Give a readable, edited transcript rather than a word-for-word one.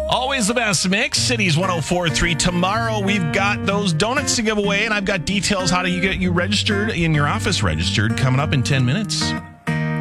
Always the best mix. Cities 104.3. Tomorrow we've got those donuts to give away, and I've got details how to get you registered in your office registered coming up in 10 minutes.